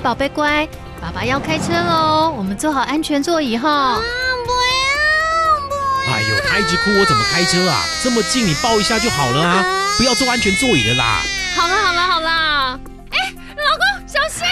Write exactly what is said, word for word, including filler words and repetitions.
宝贝乖，爸爸要开车喽，我们坐好安全座椅哈。 啊，不要不要！ 哎呦，他一直哭，我怎么开车啊？这么近，你抱一下就好了啊，不要坐安全座椅的啦。 好了好了好了。